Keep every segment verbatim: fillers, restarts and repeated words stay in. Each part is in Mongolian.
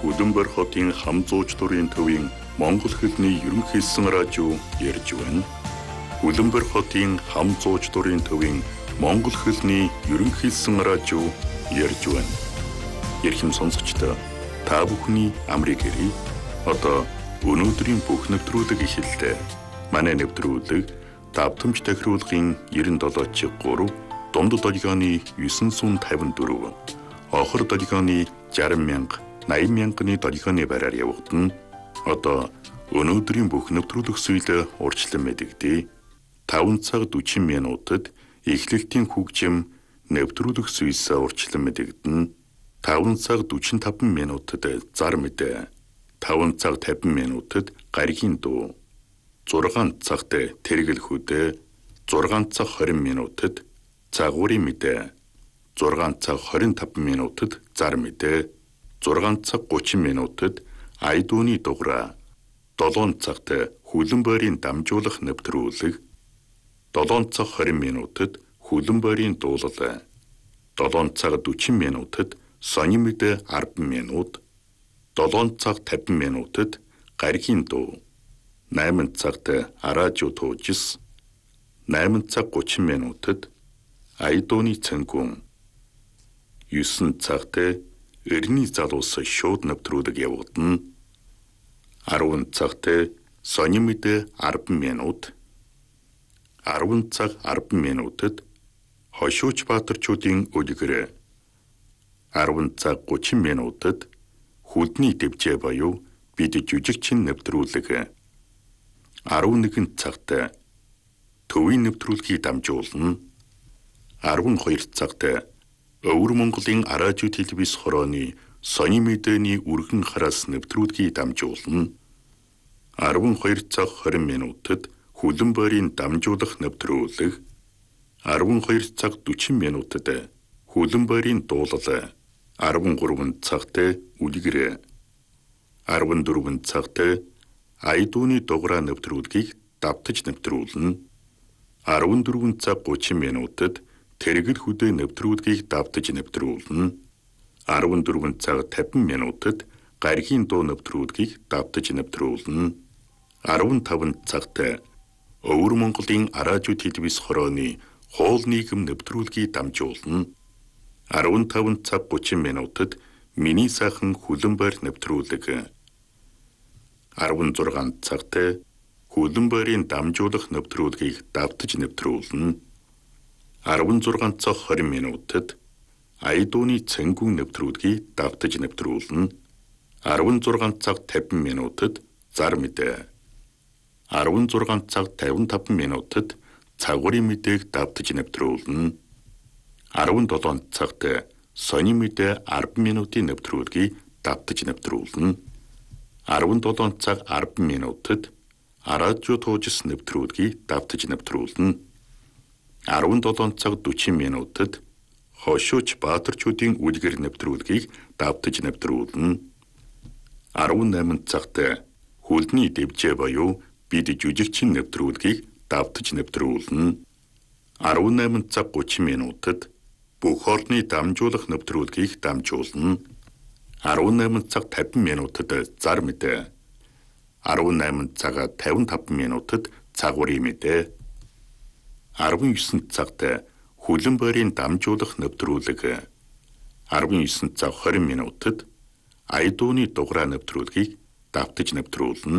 Хүлэмбэр хотын хам зууч дурын төвийн Монгол хэлний ерөнхийлсэн радио ярьж байна. Хүлэмбэр хотын хам зууч дурын төвийн Монгол хэлний ерөнхийлсэн радио ярьж байна. Эрхэм сонсогчдоо та бүхний амрыг хэрье. Одоо өнөөдрийн бүх нэвтрүүлэг эхэллээ. Манай нэвтрүүлэг давтамж тахируулгын девяносто семь три, дунд долгионы девятьсот пятьдесят четыре, охор долгионы шестьдесят мянга, восемьдесят мянганы долгионы бараар явагдана. Одоо өнөөдрийн бүх нэвтрүүлэг суйлը урьдчилан мэдэгдээ. таван цаг сорок минутад эхлэлтийн хөгжим нэвтрүүлэг суйлсаа урьдчилан мэдэгдэнэ. таван цаг сорок пять минутад зар мэдээ. таван цаг пятьдесят минутад гаригийн дуу. зургаан цагт тэргэл хөдөө. зургаан цаг двадцать минутад цагуурын мэдээ. зургаан цаг двадцать пять минутад зар мэдээ. зургаан цаг тридцать минутад айдууны дуграа. долоон цагт хүлэмбэрийн дамжуулах нэвтрүүлэг. долоон цаг двадцать минутад хүлэмбэрийн дуулал. долоон цаг сорок минутад сони мэдээ десять минут. долоон цаг пятьдесят минутад гаригийн дуу. восемь цагт радио туужис. восемь цаг тридцать минутад айдууны цэнгүүн. девять цагт эртний залуус шууд нэвтрүүлэг явагдана. десять цагт сони мэдээ десять минут. десять цаг десять минутад хошууч баатарчуудын үлгэр. десять цаг тридцать минутад хүлний дэвжээ буюу бид жүжигчин нэвтрүүлэг. одиннадцать цагт төвийн нэвтрүүлгийг дамжуулна. двадцать два цагт Өвөр Монголын радио телевиз хорооны сони мэдээний үргэн хараас нэвтрүүлгийг дамжуулна. двадцать два цаг двадцать минутад хүлэмбэрийн дамжуулах нэвтрүүлэг. двадцать два цаг сорок минутад хүлэмбэрийн дуулал. двадцать три цагт үлгэр. двадцать четыре цагт айдууны дуграа нэвтрүүлгийг давтаж нэвтрүүлнэ. двадцать четыре цаг тридцать минутад тэргэл хөдөө нэвтрүүлгийг давтаж нэвтрүүлнэ. двадцать четыре цаг пятьдесят минутад гаригийн дуу нэвтрүүлгийг давтаж нэвтрүүлнэ. пятьдесят цагт Өвөр Монголын радио телевиз хорооны хоол нийгэм нэвтрүүлгийг дамжуулна. пятьдесят цаг тридцать минутад миний сайхан хүлэмбэр нэвтрүүлэг. шестнадцать цагт хүлэмбэрийн дамжуулах нэвтрүүлгийг давтаж нэвтрүүлнэ. шестнадцать цаг двадцать минутад айдууны цэнгүүн нэвтрүүлгийг давтаж нэвтрүүлнэ. шестнадцать цаг пятьдесят минутад зар мэдээ. шестнадцать цаг пятьдесят пять минутад цагуурын мэдээг давтаж нэвтрүүлнэ. десять цагт сони мэдээ десять минутын нэвтрүүлгийг давтаж нэвтрүүлнэ. десять цаг десять минутад радио туужис нэвтрүүлгийг давтаж нэвтрүүлнэ. десять цаг сорок минутад хошууч баатарчуудын үлгэр нэвтрүүлгийг давтаж нэвтрүүлнэ. десять цагт хүлний дэвжээ буюу бид жүжигчин нэвтрүүлгийг давтаж нэвтрүүлнэ. десять цаг тридцать минутад бүх орны дамжуулах нэвтрүүлгийг дамжуулна. десять цаг пятьдесят минутад зар мэдээ. десять цаг пятьдесят пять минутад цагуурын мэдээ. девять цагт хүлэмбэрийн дамжуулах нэвтрүүлэг. девять цаг двадцать минутад айдууны дуграа нэвтрүүлгийг давтаж нэвтрүүлнэ.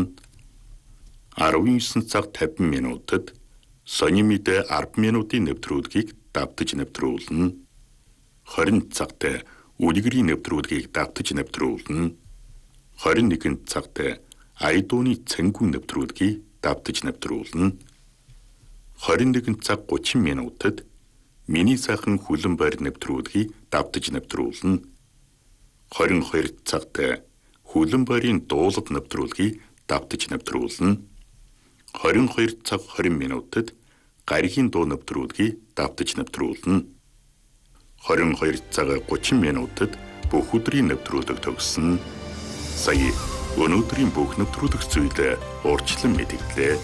девять цаг пятьдесят минутад сони мэдээ десять минутын нэвтрүүлгийг давтаж нэвтрүүлнэ. двадцать цагт үлгэрийн нэвтрүүлгийг давтаж нэвтрүүлнэ. двадцать один цагт айдууны цэнгүүн нэвтрүүлгийг давтаж нэвтрүүлнэ. двадцать один цаг тридцать минутад миний сайхан хүлэмбэр нэвтрүүлгийг давтаж нэвтрүүлнэ. двадцать два цагт хүлэмбэрийн дуулал нэвтрүүлгийг давтаж нэвтрүүлнэ. двадцать два цаг двадцать минутад гаригийн дуу нэвтрүүлгийг давтаж нэвтрүүлнэ. двадцать два цаг тридцать минутад бүх өдрийн нэвтрүүлэг төгссөн. Сая өнөөдрийн бүх нэвтрүүлэг зүйлээ урьдчилан мэдээллээ.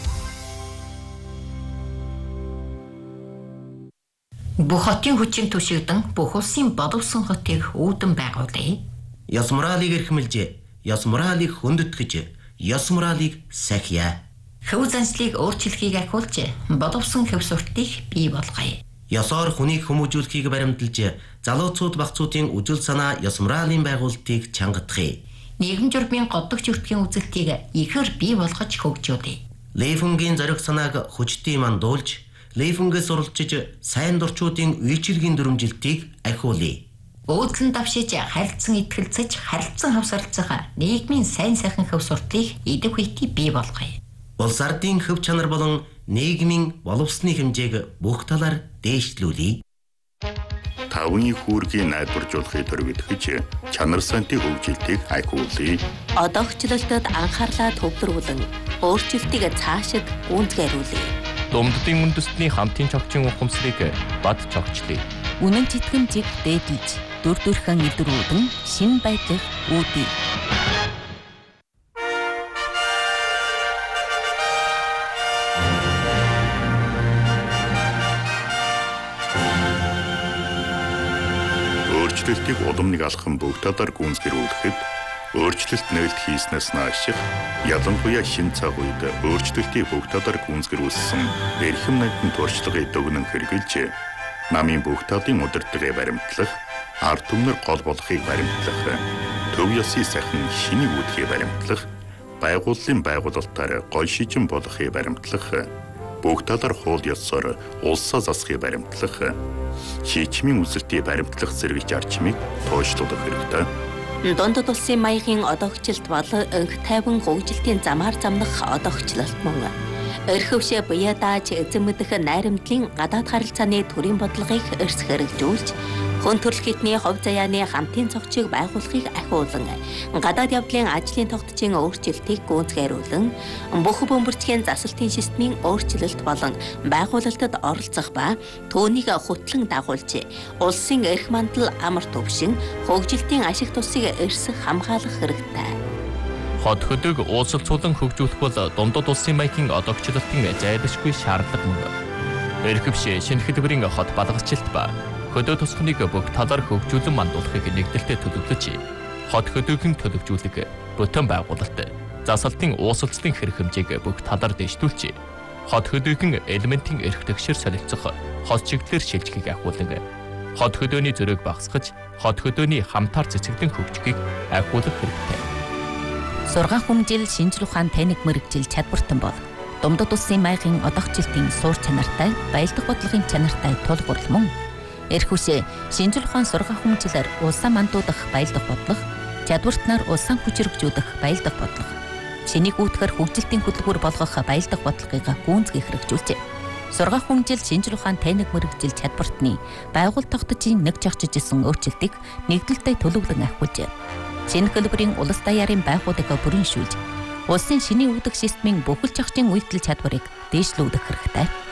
Бүх хотын хүчин түшигдэн бүх улсын боловсон хотыг үүдэн байгуулъя. Ясмраалыг эрхэмлж ёс моралийг хүндэтгэж, ёс моралыг сахиа. Хөв занслыг өөрчлөхийг ахиулж, боловсон хөв суртыг бий болгоё. Ёсоор хүнийг хүмүүжүүлэхийг баримталж, залууцууд багцуудын үжил санаа ёс моралын байгуулалтыг чангадахыг. Нийгэм журмын годдогч өртгийн үзэлтийг ихэр бий болгож хөгжүүлье. Лейфунгийн зориг санааг хүчтэй мандуулж, Лейфунгээс суралцж сайн дурчуудын үйлчилгийн дүрмжилтийг ахиулъя. Өөдлөн давшиж харилцан итгэлцэж харилцан хавсарлцах нийгмийн сайн сайхан хөв суртыг идэв хүйти бий болгоё. Улс ардын хөв чанар болон нийгмийн боловсны хэмжээг бүх талаар дээшлүүлье. Тавны хүүргийн найдваржуулахыг төрөвдөж чанар сантын хөгжилтийг ахиулъя. Одоогчлолтод анхаарлаа төвлөрүүлэн өөрчлөлтийг цаашид гүйцэтгүүлье. Думддын үндэстний хамтын цогцын ухамсарыг бад цогчлие. Үнэн читгэмжийг дээдлж, дүр төрхөн илрүүлэн шин байдлыг үүдье. Өөрчлөлтийг улам нэг алхам бүх талаар гүйцэтгүүлэхэд өөрчлөлт нээлт хийснээс нааш ялангуяа шин цаг үед өөрчлөлтийг бүх талаар гүйцэтгүүлсэн эрхэм найдын туршлагыг дүгнэн хэрэгжилж намын бүх талын удирдлагыг баримтлах, ард түмнэр гол болохыг баримтлах, төв ёсны сайхан шинийг үүдхийг баримтлах, байгууллын байгуулалтаар гол шижин болохыг баримтлах, бүх талаар хууль ёсоор улсаа засахыг баримтлах, шийдвэрийн үзэлтийг баримтлах зэрэг зарчмыг тооцоолох хэрэгтэй. Дундад улсын маягийн одоогчлолт бол өнх тайван хөгжилтийн замаар замнах одоогчлолт мөн. Өрхөвшө буяа дааж эзэн мэдэх найрамдлын гадаад харилцааны төрийн бодлогыг эрс хэрэгжүүлж, хүн төрөл хитний хувь заяаны хамтын цогцыг байгуулахыг ахиулан, гадаад явдлын ажлын тогтцын өөрчлөлтийг гүйцэтгүүлэн, бүх бөмбөрчгийн засалтын системийн өөрчлөлт болон байгуулалтад оролцох ба түүнийг хөтлөн дагуулж, улсын эрх мандал амар төвшин, хөгжилтийн ашиг тусыг эрс хамгаалах хэрэгтэй. Хот хөдөг уулзалцуулан хөгжүүлэх бол дундад улсын маягийн одоогчлолтын зайлшгүй шаардлага мөн. Эрхэвшээ шинэ хэлбэрийн хот балгалчилт ба хөдөө тусахныг бүх талаар хөгжүүлэн мандуулахыг нэгдэлтэд төлөвлөж, хот хөдөөгийн төлөвжүүлэг, бүтэн байгуулалт, засалтын уусалцлын хэрэг хэмжээг бүх талаар дэвшүүлж, хот хөдөөгийн элементийн эрх тэгшэр солилцох хот чиглэлээр шилжихийг ахиулан, хот хөдөөний зөрөөг багасгаж, хот хөдөөний хамтаар цэцэглэн хөгжихийг ахиулах хэрэгтэй. Сургаан хүмжил шинжлэх ухаан таниг мэрэгжил чадвартан бол дундад улсын маягийн одоогчлолтын суур чанартай, баялаг бодлогын чанартай тулгуур мөн. Эрхүсээ шинжлэх ухаан сургаан хүмжилээр улсаа мандуудах баялаг бодлого, чадвартнаар улсаа хүчрэгжүүлэх баялаг бодлого, шинийг үүтгэр хөгжилтийн хөдөлгүүр болгох баялаг бодлогыг гүйцэтгэх хэрэгжүүлжээ. Сургаан хүмжил шинжлэх ухаан таниг мэрэгжил чадвартны байгууллага тогтцын нэг жагчж исэн өөрчлөлтийг нэгдэлтэй төлөвлөн ахиулжээ. Шинэ хэлбэрийн улс даяарын байгууллагыг бүрэншүүлж, улсын шинийн үүдэх системийн бүхэл зохицын үйлдэл чадварыг дээшлүүлэх хэрэгтэй.